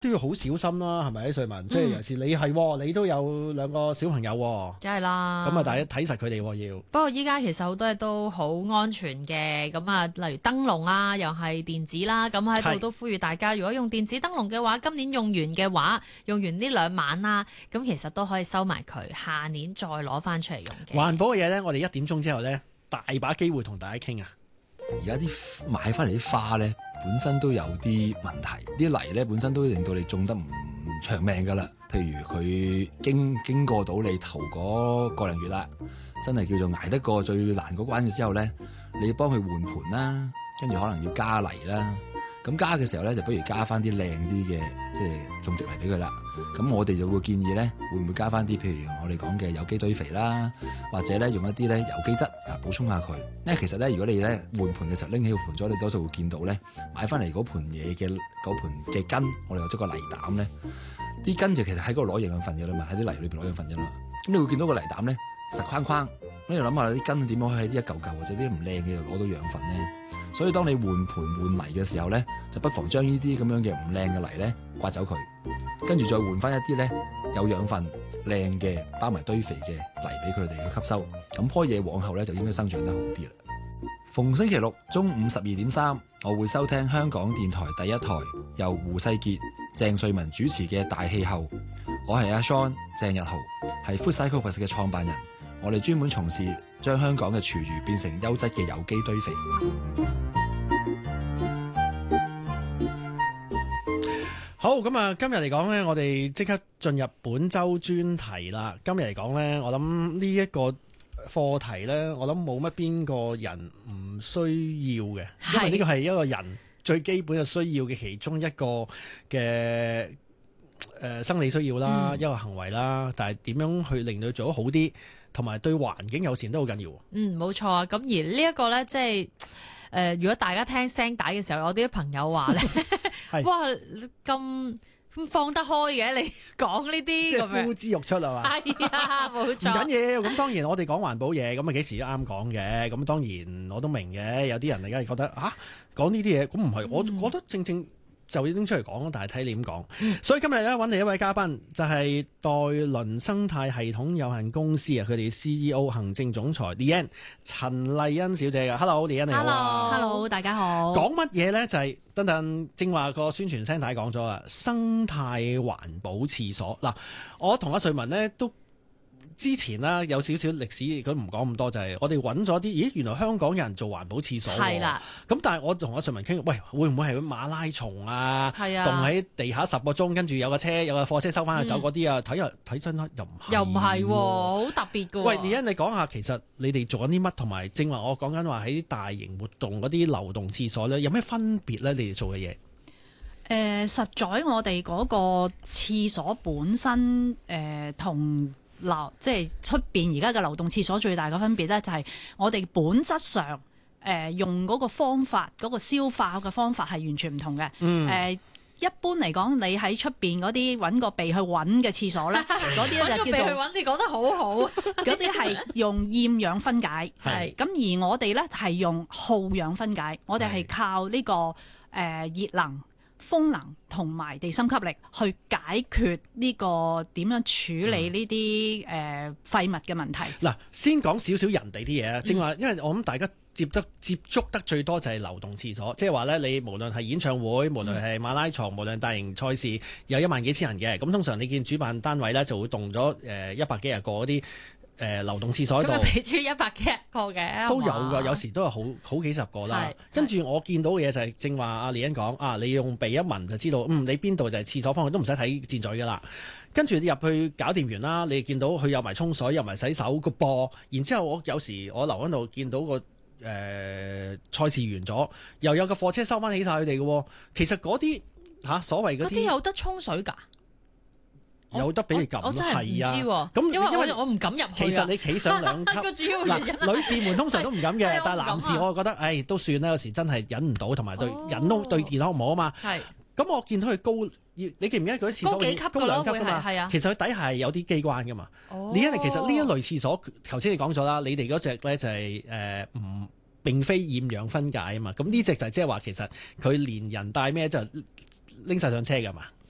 都要好小心啦，係咪？瑞文，即係尤其是你都有兩個小朋友， 梗係啦。 咁啊，大家睇實佢哋要。 不過依家其實好多嘢都好安全嘅，咁啊，例如燈籠啦，又係電子啦，咁喺度都呼籲大家，如果用電子燈籠嘅話，今年用完嘅話，用完呢2晚啦，咁其實都可以收埋佢，下年再攞翻出嚟用嘅。 環保嘅嘢咧，我哋1點鐘之後咧，大把機會同大家傾啊！ 而家啲買翻嚟啲花咧，本身都有啲問題，啲泥咧本身都令到你種得唔長命噶啦。譬如佢經過到你頭嗰個零月啦，真係叫做捱得過最難嗰關嘅之後咧，你要幫佢換盆啦，跟住可能要加泥啦。咁加嘅時候咧，就不如加翻啲靚啲嘅即係種植泥俾佢啦。咁我哋就會建議咧，會唔會加翻啲譬如我哋講嘅有機堆肥啦，或者咧用一啲咧有機質啊補充下佢。因為其實咧，如果你咧換盆嘅時候拎起個盆咗，你多數會見到咧買翻嚟嗰盆嘢嘅嗰盆嘅根，我哋有咗個泥膽咧，啲根就其實喺嗰度攞營養分嘅啦嘛，喺啲泥裏邊攞養分嘅啦嘛。咁你會見到個泥膽咧實框框，咁你諗下啲根點樣喺啲一嚿嚿或者啲唔靚嘅攞到養分咧？所以當你換盆換泥嘅時候咧，就不妨將呢啲咁樣嘅唔靚嘅泥咧刮走佢，跟住再換翻一啲咧有養分靚嘅包埋堆肥嘅泥俾佢哋去吸收，咁棵嘢往後咧就應該生長得好啲啦。逢星期六中午12:3，我會收聽香港電台第一台由胡世傑、鄭瑞文主持嘅大氣候。我係阿 Sean 鄭日豪，係 Food Cycle 嘅創辦人。我哋專門從事將香港嘅廚餘變成優質嘅有機堆肥。 好，咁啊，今日嚟講呢，我哋即刻進入本周專題啦。今日嚟講呢，我諗呢一個課題呢，我諗冇乜邊個人唔需要嘅，因為呢個係一個人最基本嘅需要嘅其中一個嘅生理需要啦，一個行為啦。但係點樣去令到佢做得好啲，同埋對環境友善都好緊要。冇錯啊。咁而呢一個呢，即係如果大家聽聲帶嘅時候，我啲朋友話呢，哇咁放得開嘅，你講呢啲即係呼之欲出係嘛？ 係啊，冇錯。 唔緊要，咁當然我哋講環保嘢，咁啊幾時都啱講嘅。咁當然我都明嘅，有啲人而家係覺得講呢啲嘢，咁唔係，我覺得正就拎出嚟講，但係睇你點講。所以今日咧揾嚟一位嘉賓，就係代倫生態系統有限公司佢哋 CEO 行政總裁 Leanne 陳麗欣小姐嘅。Hello Leanne 你好。 Hello 大家好。講乜嘢咧？就係正話個宣傳聲帶講咗啦，生態環保廁所。嗱，我同阿瑞文呢都之前啦有少少歷史，佢唔講咁多，就係我哋揾咗啲，原來香港有人做環保廁所。係啦。咁但係我同阿瑞文傾，喂，會唔會係馬拉松啊？係啊。凍喺地下10個鐘，跟住有個貨車收翻去走嗰啲啊？睇真啦，又唔係，好特別㗎。喂，Leanne你講下，其實你哋做緊啲乜？同埋正話我講緊話喺大型活動嗰啲流動廁所咧，有咩分別咧？你哋做嘅嘢？ 實在我哋嗰個廁所本身同即係出邊而家嘅流動廁所最大嘅分別咧，就係我哋本質上用嗰個方法，嗰個消化嘅方法係完全唔同嘅。一般嚟講，你喺出邊嗰啲揾個鼻去揾嘅廁所咧，嗰啲咧就叫做揾個鼻去揾，你講得好好。嗰啲係用厭氧分解，係咁而我哋咧係用耗氧分解，我哋係靠呢個熱能、風能同埋地心吸力去解決呢個點樣處理呢啲廢物嘅問題。嗱， 先講少少人哋啲嘢啊，正話，因為我諗大家接觸得最多就係流動廁所，即係話咧，你無論係演唱會，無論係馬拉松，無論大型賽事，有1萬幾千人嘅，咁通常你見主辦單位咧就會動咗100幾廿個嗰啲流動廁所喺度，咁啊，俾咗100幾個嘅都有㗎，有時都有好幾十個啦。跟住我見到嘅嘢就係正話阿Leanne講你用鼻一聞就知道，你邊度就係廁所方向，都唔使睇箭嘴㗎啦。跟住你入去搞掂完啦，你見到佢有埋沖水，有埋洗手個噃，然之後我有時我留喺度見到個賽事完咗，又有個貨車收翻起晒佢哋嘅。其實嗰啲所謂嗰啲有得沖水㗎？ 有得俾你撳， 我真係唔知喎。 咁因為我唔敢入去。 其實你企上2級， 個主要原因女士們通常都唔敢嘅，但係男士我覺得，都算啦。有時真係忍唔到，同埋忍都對健康唔好啊嘛。係。咁我見到佢高，你記唔記得嗰啲廁所高2級㗎嘛？係啊。其實佢底下係有啲機關㗎嘛。Leanne其實呢一類廁所，頭先你講咗啦，你哋嗰隻咧就係並非厭氧分解啊嘛。咁呢隻就係即係話其實佢連人帶咩就拎晒上車㗎嘛。